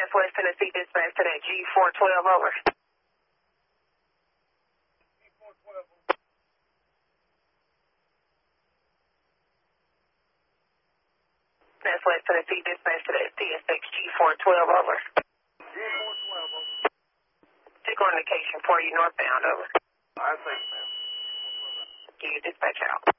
West Tennessee dispatch to that G412, over. That's West Tennessee dispatch to that CSX G412, over. G412, over. Tick on indication for you northbound, over. I think, ma'am. Give you dispatch out.